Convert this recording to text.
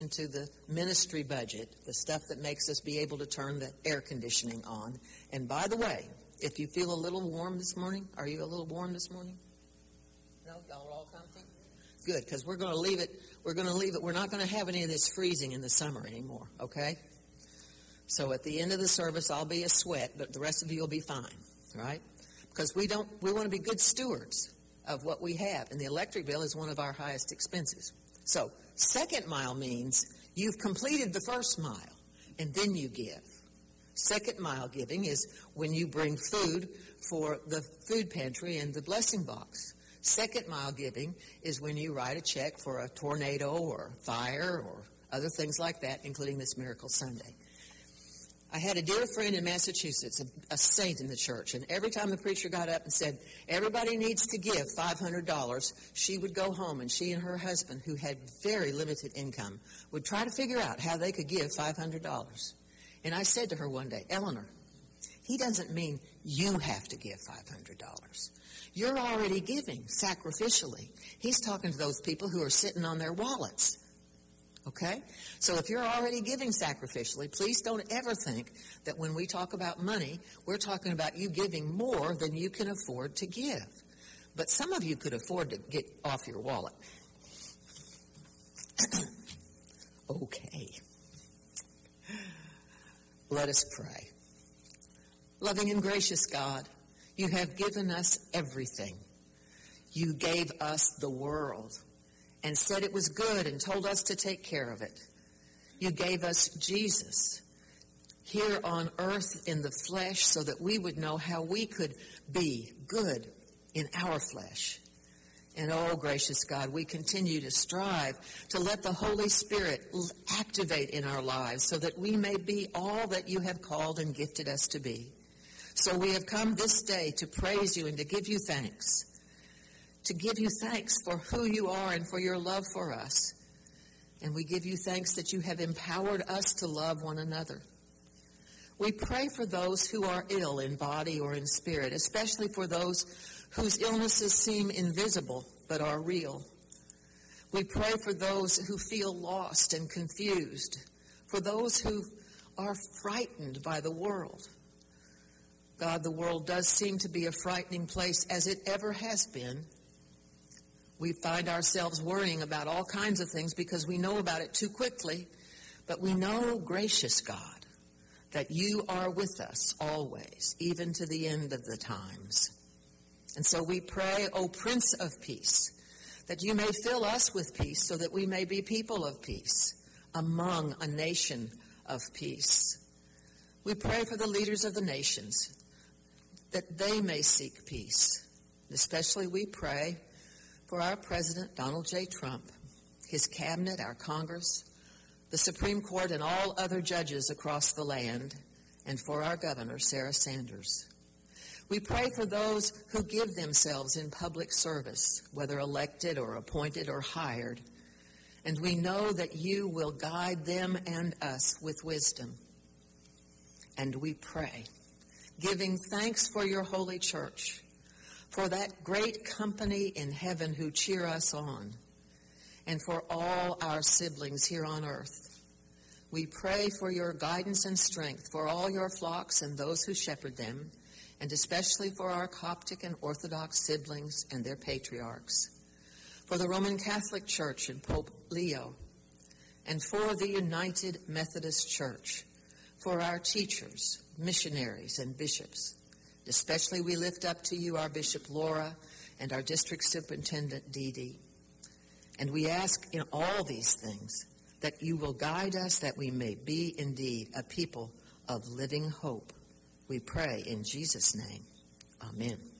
into the ministry budget, the stuff that makes us be able to turn the air conditioning on. And by the way, if you feel a little warm this morning, are you a little warm this morning? No, y'all are all comfy? Good, because we're going to leave it. We're going to leave it. We're not going to have any of this freezing in the summer anymore, okay? So at the end of the service, I'll be a sweat, but the rest of you will be fine, right? Because we want to be good stewards of what we have, and the electric bill is one of our highest expenses. So second mile means you've completed the first mile, and then you give. Second mile giving is when you bring food for the food pantry and the blessing box. Second mile giving is when you write a check for a tornado or fire or other things like that, including this Miracle Sunday. I had a dear friend in Massachusetts, a saint in the church, and every time the preacher got up and said, everybody needs to give $500, she would go home, and she and her husband, who had very limited income, would try to figure out how they could give $500. And I said to her one day, Eleanor, he doesn't mean you have to give $500. You're already giving sacrificially. He's talking to those people who are sitting on their wallets. Okay? So if you're already giving sacrificially, please don't ever think that when we talk about money, we're talking about you giving more than you can afford to give. But some of you could afford to get off your wallet. Okay. Let us pray. Loving and gracious God, you have given us everything. You gave us the world and said it was good and told us to take care of it. You gave us Jesus here on earth in the flesh so that we would know how we could be good in our flesh. And oh, gracious God, we continue to strive to let the Holy Spirit activate in our lives so that we may be all that you have called and gifted us to be. So we have come this day to praise you and to give you thanks. To give you thanks for who you are and for your love for us. And we give you thanks that you have empowered us to love one another. We pray for those who are ill in body or in spirit, especially for those whose illnesses seem invisible but are real. We pray for those who feel lost and confused, for those who are frightened by the world. God, the world does seem to be a frightening place as it ever has been. We find ourselves worrying about all kinds of things because we know about it too quickly. But we know, gracious God, that you are with us always, even to the end of the times. And so we pray, O Prince of Peace, that you may fill us with peace so that we may be people of peace among a nation of peace. We pray for the leaders of the nations, that they may seek peace. Especially we pray for our President, Donald J. Trump, his cabinet, our Congress, the Supreme Court, and all other judges across the land, and for our governor, Sarah Sanders. We pray for those who give themselves in public service, whether elected or appointed or hired, and we know that you will guide them and us with wisdom. And we pray, giving thanks for your holy church, for that great company in heaven who cheer us on, and for all our siblings here on earth. We pray for your guidance and strength for all your flocks and those who shepherd them, and especially for our Coptic and Orthodox siblings and their patriarchs, for the Roman Catholic Church and Pope Leo, and for the United Methodist Church, for our teachers, missionaries, and bishops. Especially we lift up to you our Bishop Laura and our District Superintendent Dee Dee. And we ask in all these things that you will guide us, that we may be indeed a people of living hope. We pray in Jesus' name. Amen.